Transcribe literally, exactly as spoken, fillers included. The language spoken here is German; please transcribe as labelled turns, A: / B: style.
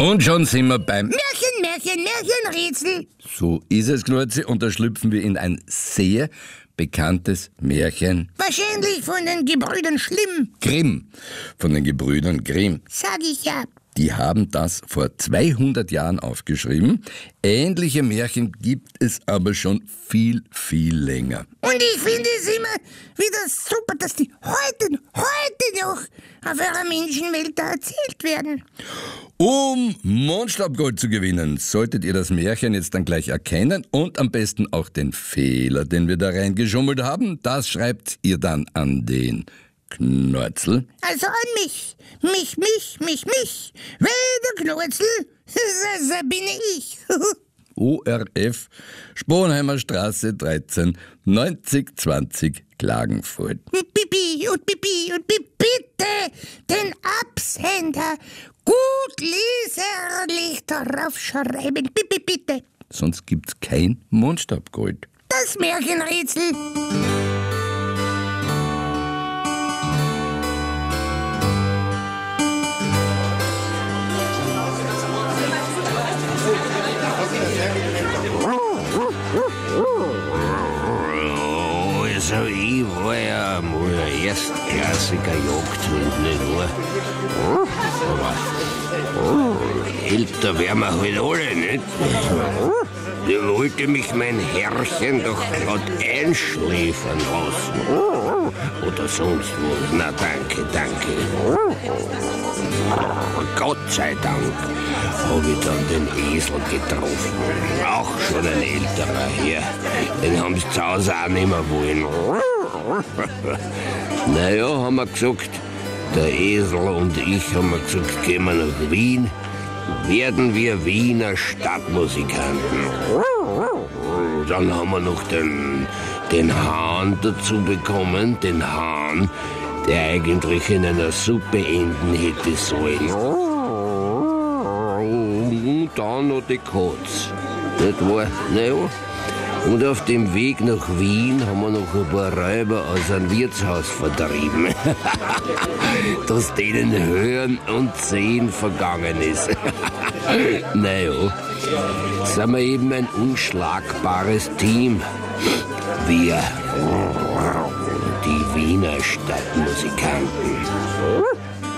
A: Und schon sind wir beim...
B: Märchen, Märchen, Märchenrätsel.
A: So ist es, Knurzi, und da schlüpfen wir in ein sehr bekanntes Märchen.
B: Wahrscheinlich von den Gebrüdern Schlimm.
A: Grimm, von den Gebrüdern Grimm.
B: Sag ich ja.
A: Die haben das vor zweihundert Jahren aufgeschrieben. Ähnliche Märchen gibt es aber schon viel, viel länger.
B: Und ich finde es immer wieder super, dass die heute, heute noch auf eurer Menschenwelt da erzählt werden.
A: Um Mondstabgold zu gewinnen, solltet ihr das Märchen jetzt dann gleich erkennen und am besten auch den Fehler, den wir da reingeschummelt haben. Das schreibt ihr dann an den Knorzel.
B: Also an mich. Mich, mich, mich, mich. Weil der Knorzel, das, das bin ich.
A: O R F, Sponheimer Straße dreizehn, neunzig zwanzig, Klagenfurt.
B: Pipi und Pipi und Pipi, bitte den Absender gut leserlich darauf schreiben. Pipi, bitte.
A: Sonst gibt's kein Mondstabgold.
B: Das Märchenrätsel.
C: Also ich war ja mal ein erstklassiger Jagdhund, nicht wahr? Aber älter werden wir halt alle, nicht? Da wollte mich mein Herrchen doch grad einschläfern lassen. Oder sonst was. Na danke, danke. Gott sei Dank habe ich dann den Esel getroffen. Auch schon ein älterer Herr. Den haben sie zu Hause auch nicht mehr wollen. Naja, haben wir gesagt, der Esel und ich haben wir gesagt, gehen wir nach Wien, werden wir Wiener Stadtmusikanten. Dann haben wir noch den, den Hahn dazu bekommen, den Hahn, der eigentlich in einer Suppe enden hätte sollen. Und dann noch die Katz. Nicht wahr? Naja. Und auf dem Weg nach Wien haben wir noch ein paar Räuber aus einem Wirtshaus vertrieben. Dass denen Hören und Sehen vergangen ist. Naja, jetzt sind wir eben ein unschlagbares Team. Wir, die Wiener Stadtmusikanten.